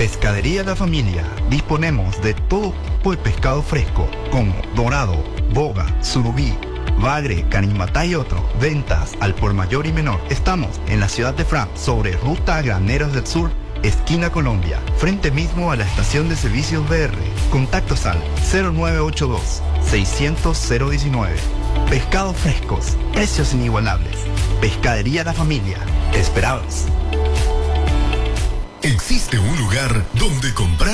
Pescadería La Familia. Disponemos de todo tipo de pescado fresco, como dorado, boga, surubí, bagre, canimatá y otro. Ventas al por mayor y menor. Estamos en la ciudad de Fran, sobre ruta a Graneros del Sur, esquina Colombia, frente mismo a la estación de servicios BR. Contactos al 0982-600-019. Pescados frescos, precios inigualables. Pescadería La Familia. Te esperamos. Existe un lugar donde comprar